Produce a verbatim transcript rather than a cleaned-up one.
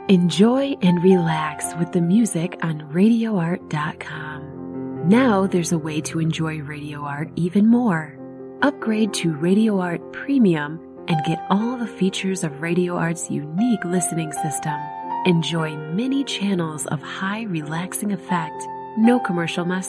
Enjoy and relax with the music on radio art dot com. Now there's a way to enjoy Radio Art even more. Upgrade to Radio Art Premium and get all the features of Radio Art's unique listening system. Enjoy many channels of high relaxing effect, no commercial messages.